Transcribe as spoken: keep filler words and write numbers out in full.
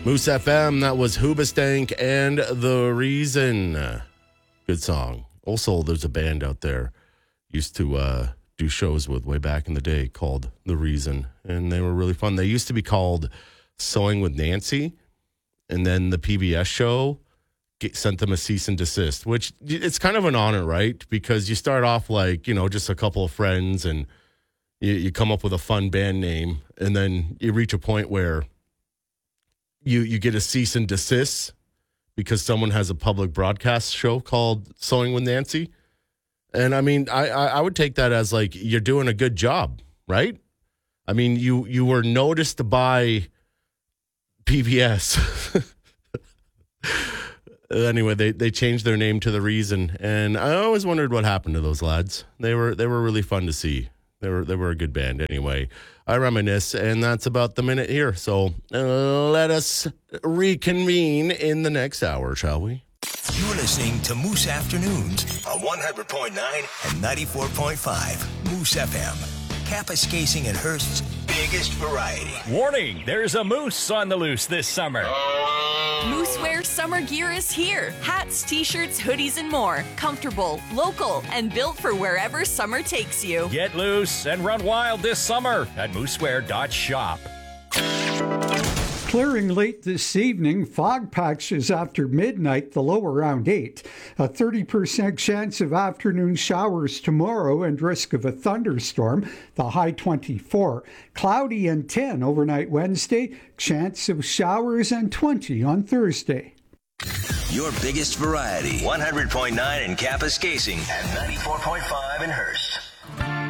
Moose F M, that was Hoobastank and The Reason. Good song. Also, there's a band out there used to uh, do shows with way back in the day called The Reason, and they were really fun. They used to be called Sewing with Nancy, and then the P B S show get, sent them a cease and desist, which it's kind of an honor, right? Because you start off like, you know, just a couple of friends, and you, you come up with a fun band name, and then you reach a point where you you get a cease and desist because someone has a public broadcast show called Sewing with Nancy. And I mean, I, I, I would take that as like, you're doing a good job, right? I mean, you, you were noticed by P B S. Anyway, they, they changed their name to The Reason. And I always wondered what happened to those lads. They were, they were really fun to see. They were, they were a good band anyway. I reminisce, and that's about the minute here. So uh, let us reconvene in the next hour, shall we? You're listening to Moose Afternoons on one hundred point nine and ninety-four point five Moose F M. Kapuskasing and Hearst's biggest variety. Warning, there's a moose on the loose this summer. Moosewear summer gear is here. Hats, t-shirts, hoodies, and more. Comfortable, local, and built for wherever summer takes you. Get loose and run wild this summer at moosewear dot shop. Clearing late this evening, fog patches after midnight, the low around eight. A thirty percent chance of afternoon showers tomorrow and risk of a thunderstorm, the high twenty-four. Cloudy and ten overnight Wednesday, chance of showers and twenty on Thursday. Your biggest variety, one hundred point nine in Kapuskasing and ninety-four point five in Hearst.